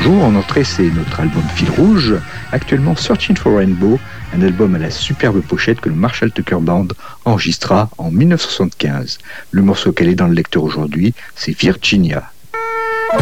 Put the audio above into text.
Bonjour, en entrée c'est notre album Fil Rouge, actuellement Searching for Rainbow, un album à la superbe pochette que le Marshall Tucker Band enregistra en 1975. Le morceau qu'elle est dans le lecteur aujourd'hui, c'est Virginia.